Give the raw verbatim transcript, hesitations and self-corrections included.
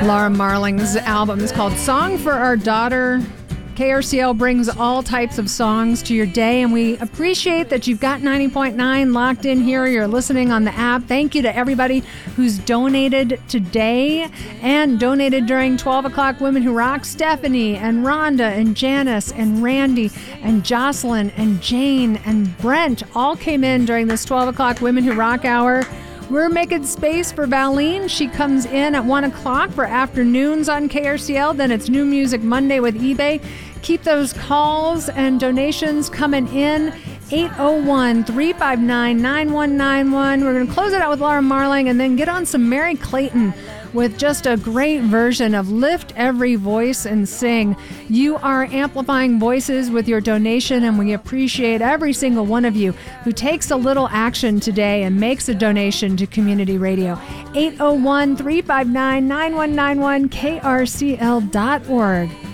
Laura Marling's album is called Song for Our Daughter. K R C L brings all types of songs to your day, and we appreciate that you've got ninety point nine locked in here. You're listening on the app. Thank you to everybody who's donated today and donated during twelve o'clock Women Who Rock. Stephanie and Rhonda and Janice and Randy and Jocelyn and Jane and Brent all came in during this twelve o'clock Women Who Rock hour. We're making space for Valine. She comes in at one o'clock for afternoons on K R C L. Then it's New Music Monday with eBay. Keep those calls and donations coming in. eight oh one, three five nine, nine one nine one. We're going to close it out with Laura Marling and then get on some Mary Clayton with just a great version of Lift Every Voice and Sing. You are amplifying voices with your donation, and we appreciate every single one of you who takes a little action today and makes a donation to community radio. eight oh one, three five nine, nine one nine one, K R C L dot org.